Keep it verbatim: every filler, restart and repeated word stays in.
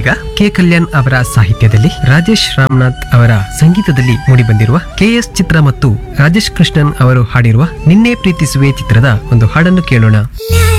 ಇದೀಗ ಕೆ ಕಲ್ಯಾಣ್ ಅವರ ಸಾಹಿತ್ಯದಲ್ಲಿ ರಾಜೇಶ್ ರಾಮನಾಥ್ ಅವರ ಸಂಗೀತದಲ್ಲಿ ಮೂಡಿಬಂದಿರುವ ಕೆ ಎಸ್ ಚಿತ್ರ ಮತ್ತು ರಾಜೇಶ್ ಕೃಷ್ಣನ್ ಅವರು ಹಾಡಿರುವ ನಿನ್ನೆ ಪ್ರೀತಿಸುವೆ ಚಿತ್ರದ ಒಂದು ಹಾಡನ್ನು ಕೇಳೋಣ.